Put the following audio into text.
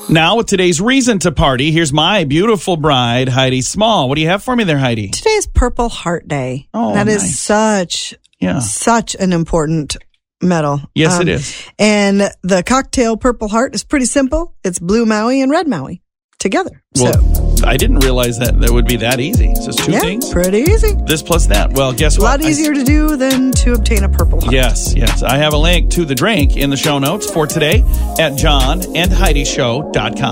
Now with today's reason to party, here's my beautiful bride, Heidi Small. What do you have for me there, Heidi? Today's Purple Heart Day. Oh, that nice. is such an important medal. Yes, it is. And the cocktail Purple Heart is pretty simple. It's blue Maui and red Maui together. Well, I didn't realize that would be that easy. It's just two things? Pretty easy. This plus that. Well, guess A what? lot easier to do than to obtain a Purple Heart. Yes. I have a link to the drink in the show notes for today at johnandheidishow.com.